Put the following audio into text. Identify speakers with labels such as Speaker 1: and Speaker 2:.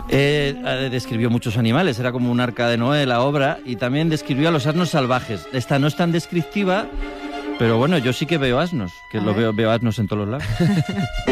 Speaker 1: Describió muchos animales, era como un arca de Noé la obra, y también describió a los asnos salvajes. Esta no es tan descriptiva, pero bueno, yo sí que veo asnos, que veo asnos en todos los lados.